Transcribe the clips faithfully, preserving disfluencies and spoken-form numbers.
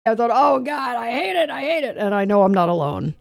I thought, oh, God, I hate it, I hate it. And I know I'm not alone.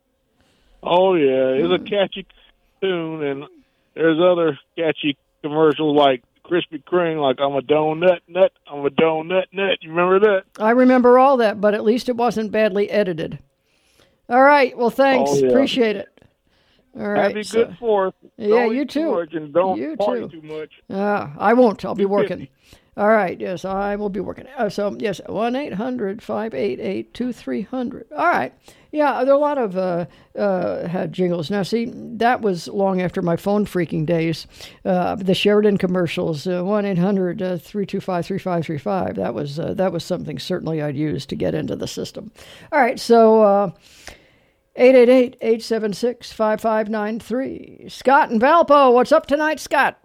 Oh, yeah, it's a catchy tune, and there's other catchy commercials like Krispy Kreme, like I'm a donut nut, I'm a donut nut. You remember that? I remember all that, but at least it wasn't badly edited. All right, well, thanks. Oh, yeah. Appreciate it. All right. Have a so, good fourth. Yeah, don't you eat too. Too much and don't you party too. too much. Uh, I won't. I'll be working. All right. Yes, I will be working. Uh, so, yes, one eight hundred five eight eight two three zero zero. All right. Yeah, there are a lot of uh, uh, had jingles. Now, see, that was long after my phone freaking days. Uh, the Sheridan commercials, uh, one eight hundred three two five three five three five. That was, uh, that was something certainly I'd use to get into the system. All right. So, uh, eight eight eight, eight seven six, five five nine three. Scott and Valpo, what's up tonight, Scott?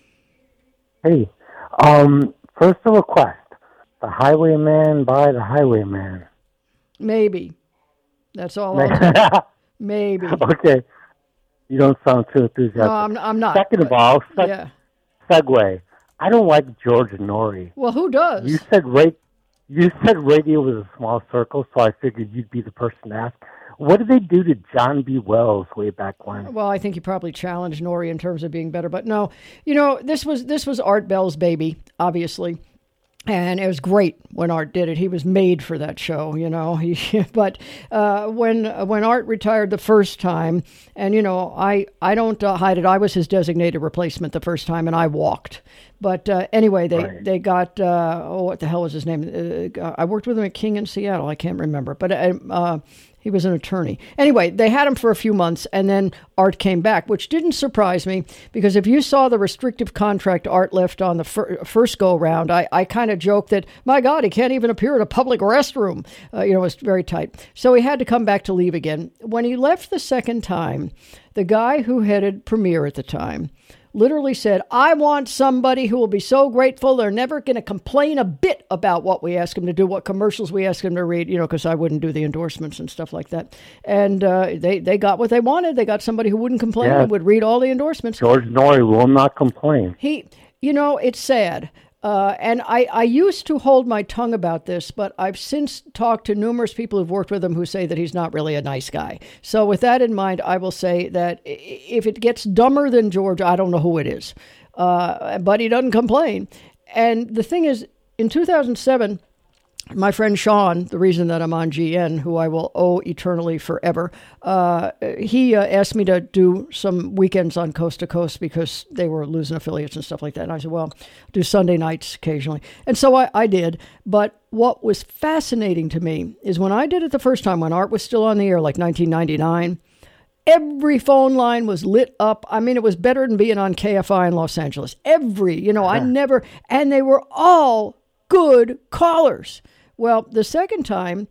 Hey, um, first a request. The Highwayman by the Highwayman. Maybe. That's all I'll do. Maybe. Okay. You don't sound too enthusiastic. No, I'm, I'm not. Second but, of all, seg- yeah. segue. I don't like George Norrie. Well, who does? You said ra- You said radio was a small circle, so I figured you'd be the person to ask. What did they do to John B. Wells way back when? Well, I think he probably challenged Norrie in terms of being better, but no, you know, this was this was Art Bell's baby, obviously, and it was great when Art did it. He was made for that show, you know. He, but uh, when when Art retired the first time, and you know, I I don't uh, hide it, I was his designated replacement the first time, and I walked. But uh, anyway, they, right. they got, uh, oh, what the hell was his name? Uh, I worked with him at King in Seattle. I can't remember. But uh, he was an attorney. Anyway, they had him for a few months, and then Art came back, which didn't surprise me, because if you saw the restrictive contract Art left on the fir- first go-round, I, I kind of joked that, my God, he can't even appear in a public restroom. Uh, you know, it was very tight. So he had to come back to leave again. When he left the second time, the guy who headed Premiere at the time literally said, I want somebody who will be so grateful they're never going to complain a bit about what we ask them to do, what commercials we ask them to read, you know, because I wouldn't do the endorsements and stuff like that. And uh, they, they got what they wanted. They got somebody who wouldn't complain yeah. and would read all the endorsements. George Norrie will not complain. He, you know, it's sad. Uh, and I, I used to hold my tongue about this, but I've since talked to numerous people who've worked with him who say that he's not really a nice guy. So with that in mind, I will say that if it gets dumber than George, I don't know who it is. Uh, but he doesn't complain. And the thing is, in two thousand seven, my friend Sean, the reason that I'm on G N, who I will owe eternally forever, uh, he uh, asked me to do some weekends on Coast to Coast because they were losing affiliates and stuff like that. And I said, well, I'll do Sunday nights occasionally. And so I, I did. But what was fascinating to me is when I did it the first time, when Art was still on the air, like nineteen ninety-nine, every phone line was lit up. I mean, it was better than being on K F I in Los Angeles. Every, you know, I never, and they were all good callers. Well, the second time,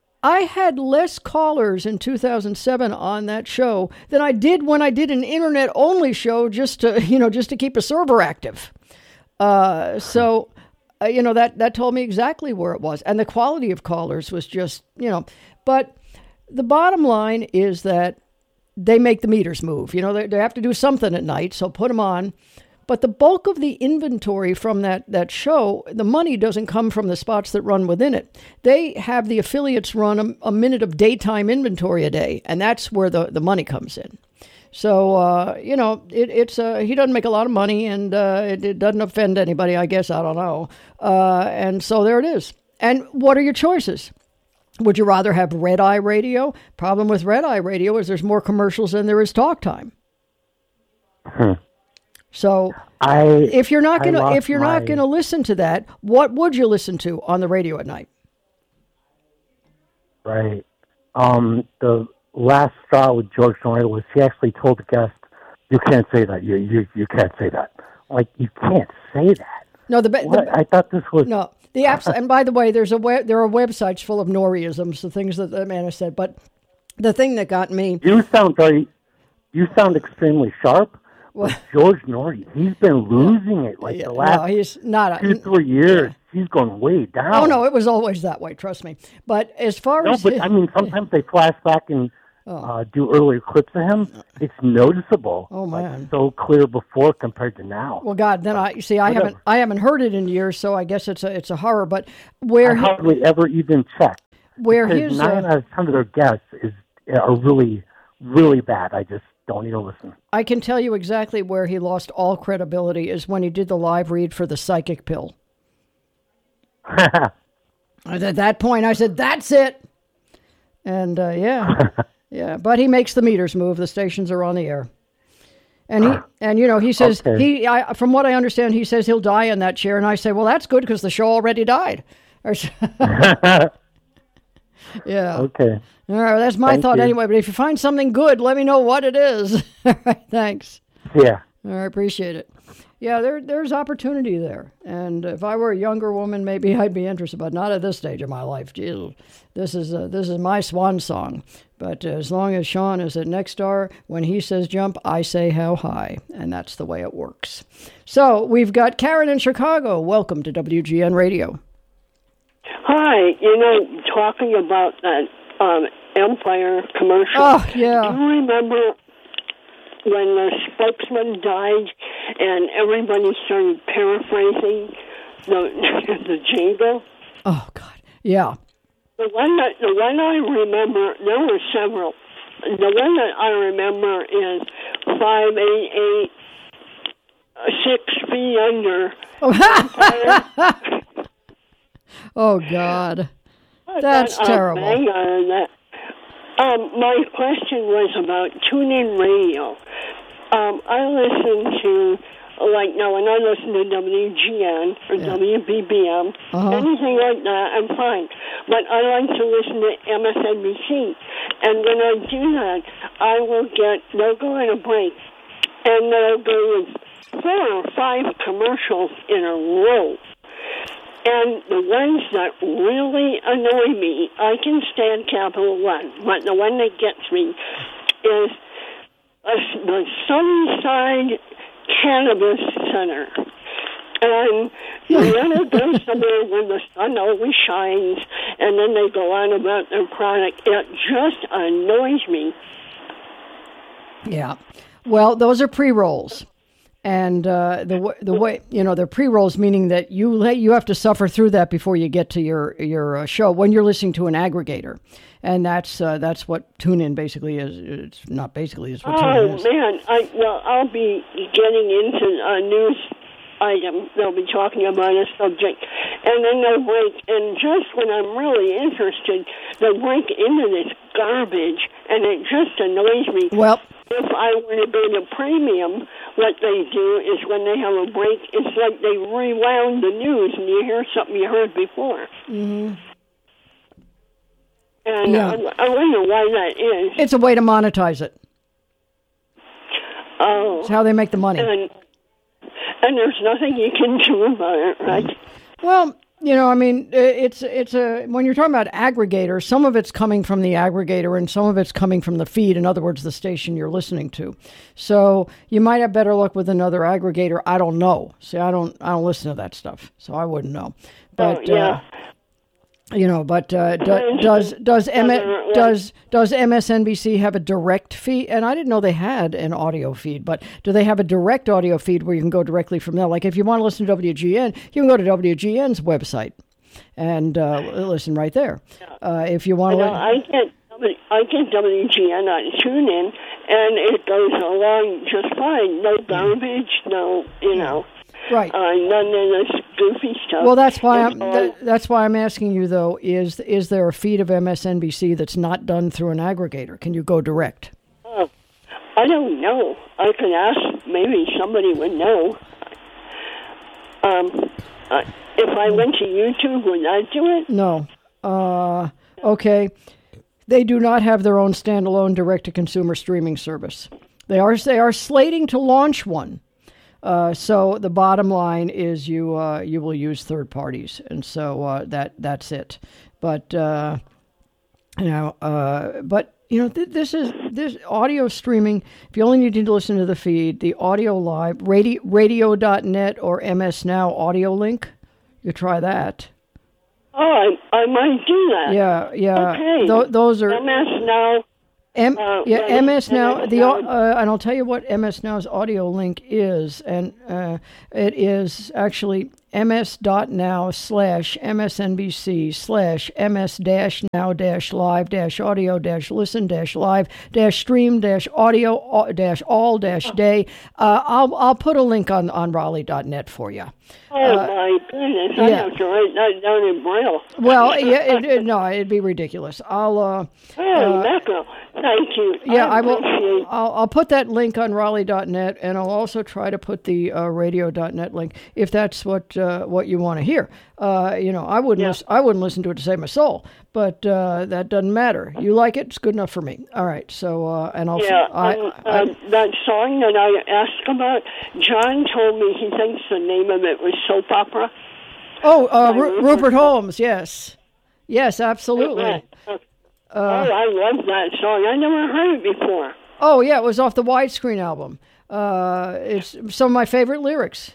I had less callers in two thousand seven on that show than I did when I did an internet-only show just to, you know, just to keep a server active. Uh, so, uh, you know, that, that told me exactly where it was. And the quality of callers was just, you know, but the bottom line is that they make the meters move. You know, they, they have to do something at night, so put them on. But the bulk of the inventory from that, that show, the money doesn't come from the spots that run within it. They have the affiliates run a, a minute of daytime inventory a day, and that's where the, the money comes in. So, uh, you know, it, it's uh, he doesn't make a lot of money, and uh, it, it doesn't offend anybody, I guess. I don't know. Uh, and so there it is. And what are your choices? Would you rather have Red Eye Radio? Problem with Red Eye Radio is there's more commercials than there is talk time. Hmm. So I, if you're not gonna if you're my... not gonna listen to that, what would you listen to on the radio at night? Right. Um, the last straw with George Norrie was he actually told the guest, "You can't say that. You you you can't say that." Like, you can't say that. No, the, the I thought this was no the apps. And by the way, there's a web, there are websites full of Norrieisms, the things that the man has said. But the thing that got me, you sound very, you sound extremely sharp. Well, George Norrie, he's been losing it like yeah, the last no, he's not a, two, three years. Yeah. He's gone way down. Oh, no, it was always that way, trust me. But as far no, as... but I mean, sometimes they flash back and uh, do earlier clips of him, it's noticeable. Oh, man. Like, so clear before compared to now. Well, God, then I you see. I Whatever. haven't I haven't heard it in years, so I guess it's a it's a horror. But where I he, hardly ever even check. where Because his nine uh, out of ten of their guests is are really, really bad. I just don't even listen. I can tell you exactly where he lost all credibility is when he did the live read for the psychic pill. At that point, I said, "That's it," and uh, yeah, yeah. But he makes the meters move. The stations are on the air, and he and you know he says Okay. he. I, from what I understand, he says he'll die in that chair, and I say, "Well, that's good because the show already died." Or, yeah. Okay. All right. That's my Thank thought you. anyway. But if you find something good, let me know what it is. All right. Thanks. Yeah. All right, appreciate it. Yeah, there there's opportunity there. And if I were a younger woman, maybe I'd be interested, but not at this stage of my life. Jeez, this is uh, this is my swan song. But uh, as long as Sean is at Nexstar, when he says jump, I say how high, and that's the way it works. So we've got Karen in Chicago. Welcome to W G N Radio. Hi, you know, talking about that um, Empire commercial. Oh, yeah. Do you remember when the spokesman died and everybody started paraphrasing the the jingle? Oh God, yeah. The one that the one I remember, there were several. The one that I remember is five eight eight six feet under. Oh God, that's But, uh, terrible. hang on that. Um, my question was about TuneIn Radio. Um, I listen to, like, now when I listen to W G N or Yeah. W B B M, Uh-huh. anything like that, I'm fine. But I like to listen to M S N B C. And when I do that, I will get, they'll go on a break, and they'll go with four or five commercials in a row. And the ones that really annoy me, I can stand Capital One, but the one that gets me is uh, the Sunnyside Cannabis Center. And you want to go somewhere where the sun always shines, and then they go on about their product. It just annoys me. Yeah. Well, those are pre-rolls. And uh, the w- the way you know they're pre-rolls, meaning that you let you have to suffer through that before you get to your your uh, show when you're listening to an aggregator, and that's uh, that's what TuneIn basically is. It's not basically it's what Oh TuneIn is. man, I well, I'll be getting into a news item. They'll be talking about a subject, and then they'll break. And just when I'm really interested, they'll break into this garbage, and it just annoys me. Well, If I were to go to premium, what they do is when they have a break, it's like they rewound the news and you hear something you heard before. mm-hmm. And Yeah. I, I wonder why that is. It's a way to monetize it. Oh, It's how they make the money. and, and there's nothing you can do about it, right? Well, you know, I mean, it's it's a when you're talking about aggregators, some of it's coming from the aggregator and some of it's coming from the feed. In other words, the station you're listening to. So you might have better luck with another aggregator. I don't know. See, I don't I don't listen to that stuff, so I wouldn't know. But oh, yeah. uh, you know, but uh, do, does does M- does does M S N B C have a direct feed? And I didn't know they had an audio feed, but do they have a direct audio feed where you can go directly from there? Like if you want to listen to W G N, you can go to W G N's website and uh, listen right there. Uh, if you want to, Well, I get I get W G N on TuneIn, and it goes along just fine. No garbage, no, you know. right. Uh, none of this goofy stuff. Well, that's why I'm It's all- that, that's why I'm asking you though. Is is there a feed of M S N B C that's not done through an aggregator? Can you go direct? Oh, I don't know. I could ask. Maybe somebody would know. Um, uh, if I went to YouTube, would that do it? No. Uh, okay. They do not have their own standalone direct-to-consumer streaming service. They are they are slating to launch one. Uh, so the bottom line is you uh, you will use third parties, and so uh, that that's it. But uh, you know, uh, but you know, th- this is this audio streaming. If you only need to listen to the feed, the audio live radio radio dot net or M S Now audio link, you try that. Oh, I, I might do that. Yeah, yeah. Okay. Th- those are M S Now. M, Uh, yeah, well, M S Now. M S The Now- uh, and I'll tell you what M S Now's audio link is, and uh, it is actually ms.now slash msnbc slash ms dash now dash live dash audio dash listen dash live dash stream dash audio dash all dash day. Uh, I'll I'll put a link on on Raleigh dot net for you. Oh, my goodness. I yeah. have to write that down in Braille. Well, yeah, it, it, no, it'd be ridiculous. I'll. Uh, Oh, mackerel. Thank you. Yeah, I, I will. appreciate I'll, I'll put that link on Raleigh dot net, and I'll also try to put the uh, radio dot net link if that's what uh, what you want to hear. Uh, you know, I wouldn't. Yeah. Lis- I wouldn't listen to it to save my soul, but uh, that doesn't matter. You like it; it's good enough for me. All right. So, uh, and I'll. Yeah, I, um, I, um, that song that I asked about, John told me he thinks the name of it was soap opera. oh, uh, by Ru- Rupert Rupert Holmes. Yes. Yes, absolutely. Uh, oh, I love that song. I never heard it before. Oh yeah, it was off the Widescreen album. Uh, it's some of my favorite lyrics.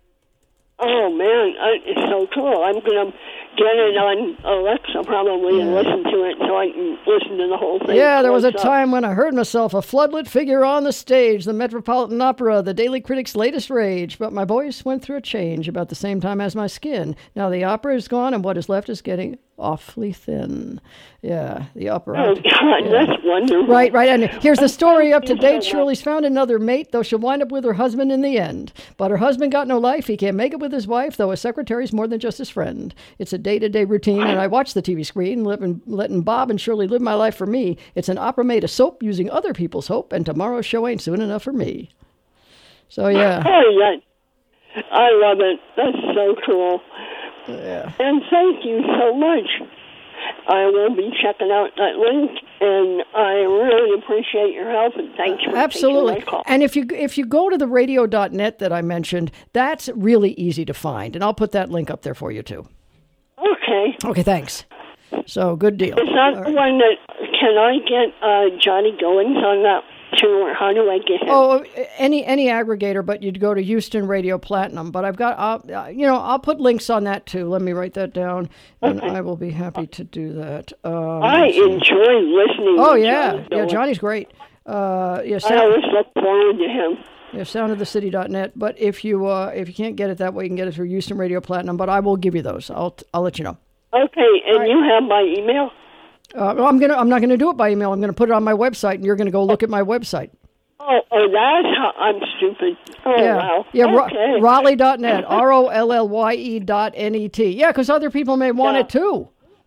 Oh, man, I, it's so cool. I'm going to get it on Alexa probably and listen to it so I can listen to the whole thing. Yeah, there was a close up. time when I heard myself a floodlit figure on the stage, the Metropolitan Opera, the Daily Critic's latest rage. But my voice went through a change about the same time as my skin. Now the opera is gone, and what is left is getting awfully thin. Yeah, the opera. Oh, God, that's wonderful. Right, right. And here's the story up to Thank you so date. much. Shirley's found another mate, though she'll wind up with her husband in the end. But her husband got no life. He can't make it with his wife, though his secretary's more than just his friend. It's a day-to-day routine, and I watch the T V screen, living, letting Bob and Shirley live my life for me. It's an opera made of soap using other people's hope, and tomorrow's show ain't soon enough for me. So, yeah. Oh, yeah. I love it. That's so cool. Yeah. And thank you so much. I will be checking out that link, and I really appreciate your help, and thanks for Absolutely. taking my call. And if you if you go to the radio dot net that I mentioned, that's really easy to find. And I'll put that link up there for you, too. Okay. Okay, thanks. So, good deal. Is that All the right. one that, can I get uh, Johnny Goins on that too, or how do I get him? Oh, any any aggregator, but you'd go to Houston Radio Platinum. But I've got, I'll, you know, I'll put links on that too. Let me write that down, and I will be happy to do that. Um, I let's see. enjoy listening Oh to yeah, Johnny yeah. Goins. Johnny's great. Uh, yeah, I sound, always look forward to him. yeah, sound of the city dot net. But if you uh, if you can't get it that way, you can get it through Houston Radio Platinum. But I will give you those. I'll I'll let you know. Okay, and you have my email? Uh, well, I'm gonna I'm not gonna do it by email. I'm gonna put it on my website, and you're gonna go look at my website. Oh, oh, that's how I'm stupid. Oh, Yeah, wow. yeah. Okay. Raleigh dot net, R O L L Y E dot N E T. Yeah, because other people may want Yeah. it too.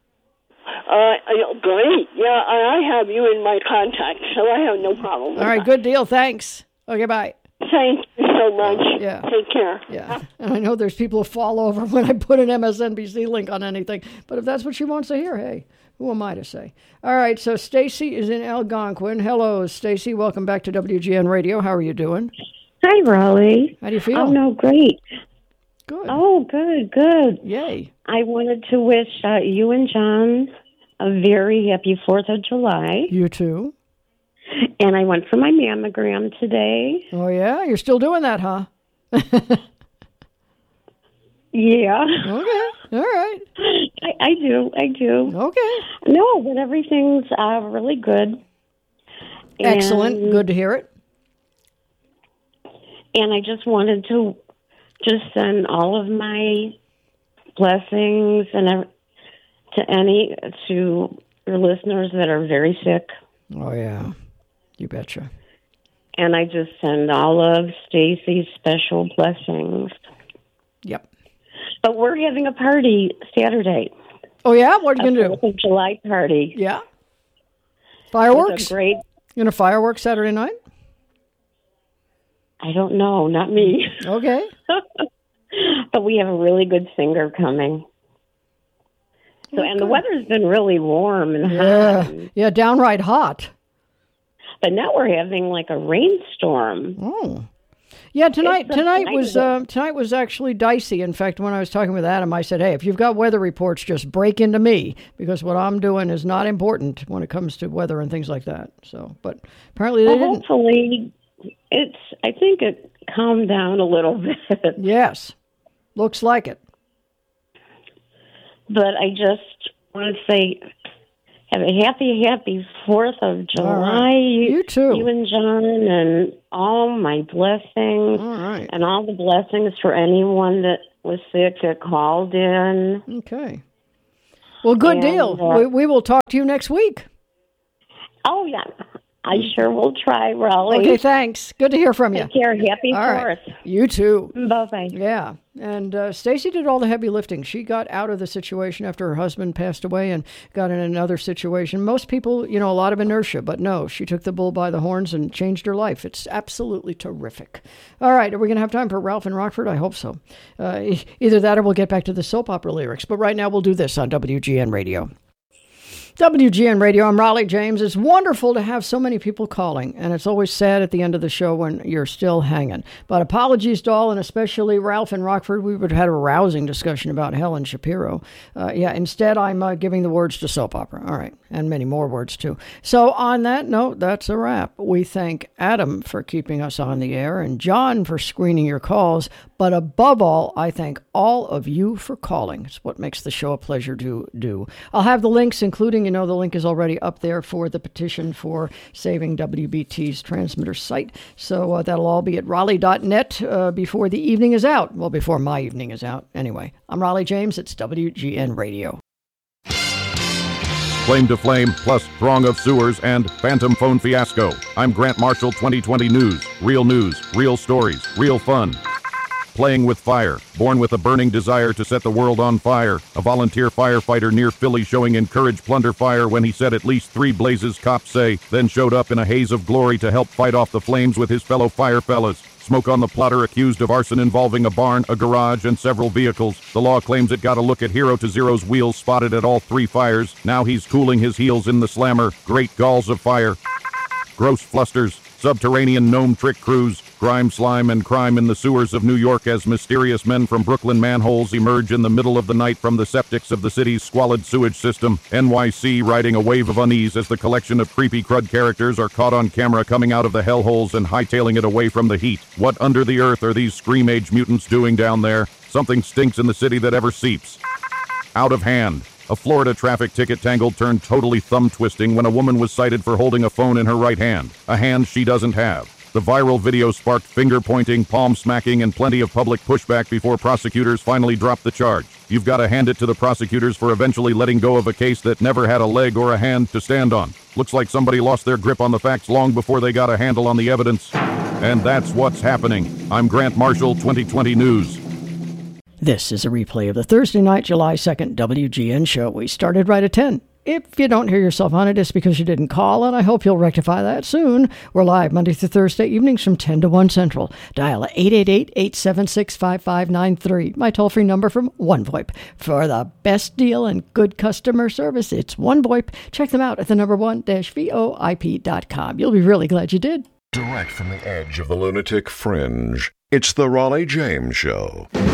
Uh, great. Yeah, I I have you in my contacts, so I have no problem with All right, that. good deal. Thanks. Okay, bye. Thank you so much. Yeah. Take care. Yeah, and I know there's people who fall over when I put an M S N B C link on anything, but if that's what she wants to hear, hey, who am I to say? All right, so Stacy is in Algonquin. Hello, Stacy. Welcome back to W G N Radio. How are you doing? Hi, Raleigh. How do you feel? Oh, no, great. Good. Oh, good, good. Yay. I wanted to wish uh, you and John a very happy fourth of July. You too. And I went for my mammogram today. Oh, yeah? You're still doing that, huh? Yeah. Okay. All right. I, I do, I do. Okay. No, but everything's uh, really good. Excellent. And- Good to hear it. And I just wanted to just send all of my blessings and ev- to any to your listeners that are very sick. Oh, yeah. You betcha. And I just send all of Stacy's special blessings. Yep. But we're having a party Saturday. Oh, yeah? What are you A going to Fourth do? of July party. Yeah? It's Fireworks? a great. You going to fireworks Saturday night? I don't know, not me. Okay. But we have a really good singer coming. So, and the weather's been really warm and Yeah. hot. Yeah, downright hot. But now we're having like a rainstorm. Oh. Yeah, tonight It's a tonight nice was day. uh, tonight was actually dicey. In fact, when I was talking with Adam, I said, "Hey, if you've got weather reports, just break into me because what I'm doing is not important when it comes to weather and things like that." So, but apparently they Well, didn't. hopefully, it's. I think it calmed down a little bit. Yes, looks like it. But I just want to say have a happy, happy fourth of July. Right. You too. You and John, and all my blessings. All right. And all the blessings for anyone that was sick that called in. Okay. Well, good And, deal. uh, We, we will talk to you next week. Oh, yeah. I sure will try, Raleigh. Okay, thanks. Good to hear from you. Take care. Happy All right. fourth. You too. Bye-bye. Yeah. And uh, Stacy did all the heavy lifting. She got out of the situation after her husband passed away and got in another situation. Most people, you know, a lot of inertia, but no, she took the bull by the horns and changed her life. It's absolutely terrific. All right. Are we going to have time for Ralph and Rockford? I hope so. Uh, e- either that or we'll get back to the soap opera lyrics. But right now we'll do this on W G N Radio. W G N Radio, I'm Raleigh James. It's wonderful to have so many people calling, and it's always sad at the end of the show when you're still hanging. But apologies to all, and especially Ralph and Rockford. We would have had a rousing discussion about Helen Shapiro. Uh, yeah, instead, I'm uh, giving the words to soap opera. All right, and many more words, too. So on that note, that's a wrap. We thank Adam for keeping us on the air, and John for screening your calls. But above all, I thank all of you for calling. It's what makes the show a pleasure to do. I'll have the links, including, you know, the link is already up there for the petition for saving W B T's transmitter site. So uh, that'll all be at Raleigh dot net uh, before the evening is out. Well, before my evening is out. Anyway, I'm Raleigh James. It's W G N Radio. Flame to Flame, plus Throng of Sewers and Phantom Phone Fiasco. I'm Grant Marshall, twenty twenty News. Real news, real stories, real fun. Playing with Fire, born with a burning desire to set the world on fire. A volunteer firefighter near Philly showing encourage plunder fire when he set at least three blazes, cops say, then showed up in a haze of glory to help fight off the flames with his fellow firefellas. Smoke on the plotter accused of arson involving a barn, a garage, and several vehicles. The law claims it got a look at Hero to Zero's wheels spotted at all three fires. Now he's cooling his heels in the slammer. Great galls of fire. Gross flusters. Subterranean gnome trick cruise, grime, slime, and crime in the sewers of New York as mysterious men from Brooklyn manholes emerge in the middle of the night from the septics of the city's squalid sewage system. N Y C riding a wave of unease as the collection of creepy crud characters are caught on camera coming out of the hellholes and hightailing it away from the heat. What under the earth are these Scream-Age mutants doing down there? Something stinks in the city that ever seeps. Out of hand. A Florida traffic ticket tangle turned totally thumb-twisting when a woman was cited for holding a phone in her right hand, a hand she doesn't have. The viral video sparked finger-pointing, palm-smacking, and plenty of public pushback before prosecutors finally dropped the charge. You've got to hand it to the prosecutors for eventually letting go of a case that never had a leg or a hand to stand on. Looks like somebody lost their grip on the facts long before they got a handle on the evidence. And that's what's happening. I'm Grant Marshall, twenty twenty News. This is a replay of the Thursday night, July second W G N show. We started right at ten. If you don't hear yourself on it, it's because you didn't call, and I hope you'll rectify that soon. We're live Monday through Thursday evenings from ten to one Central. Dial eight eight eight, eight seven six, five five nine three, my toll-free number from OneVoIP. For the best deal and good customer service, it's OneVoIP. Check them out at the number one dash V O I P dot com. You'll be really glad you did. Direct from the edge of the lunatic fringe, it's the Raleigh James Show.